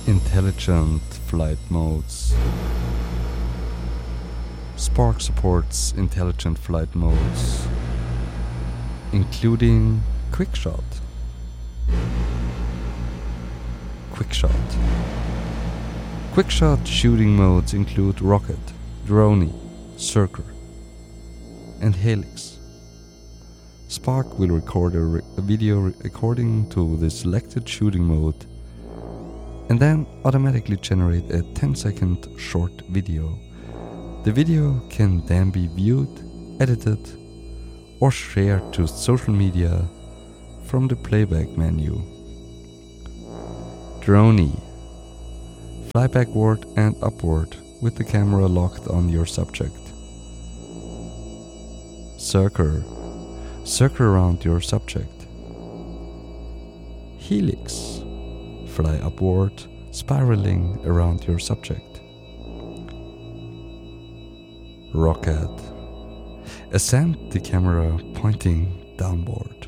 Intelligent flight modes. Spark supports intelligent flight modes, including Quickshot. Quickshot shooting modes include Rocket, Droney, Circer, and Helix. Spark will record a video according to the selected shooting mode and then automatically generate a 10-second short video. The video can then be viewed, edited, or shared to social media from the playback menu. Droney. Fly backward and upward with the camera locked on your subject. Circle around your subject. Helix. Fly upward, spiraling around your subject. Rocket. Ascend the camera pointing downward.